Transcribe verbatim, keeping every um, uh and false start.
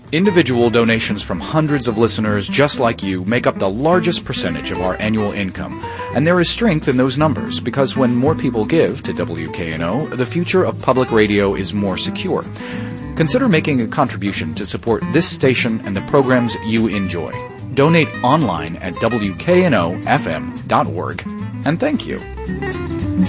Individual donations from hundreds of listeners just like you make up the largest percentage of our annual income. And there is strength in those numbers because when more people give to W K N O, the future of public radio is more secure. Consider making a contribution to support this station and the programs you enjoy. Donate online at W K N O F M dot org. And thank you.